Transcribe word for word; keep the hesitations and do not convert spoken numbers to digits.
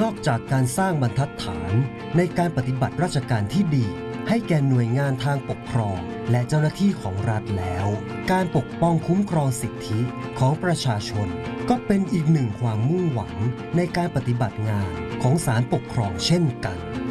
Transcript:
อกจากการสร้างบรรทัดฐานในการปฏิบัติราชการที่ดีให้แก่หน่วยงานทางปกครองและเจ้าหน้าที่ของรัฐแล้วการปกป้องคุ้มครองสิทธิของประชาชนก็เป็นอีกหนึ่งความมุ่งหวังในการปฏิบัติงานของศาลปกครองเช่นกัน